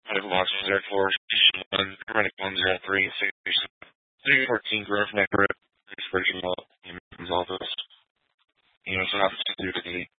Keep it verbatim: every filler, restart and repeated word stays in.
Five Velocity zero four, Station one, Chronic one zero three, three fourteen Grove Neck Road, Expression Law, and Office. You know, so have to do the